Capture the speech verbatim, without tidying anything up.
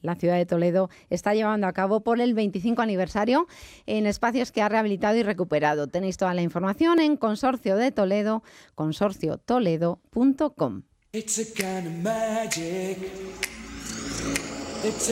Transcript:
la ciudad de Toledo está llevando a cabo por el veinticinco aniversario en espacios que ha rehabilitado y recuperado. Tenéis toda la información en Consorcio de Toledo, consorcio toledo punto com.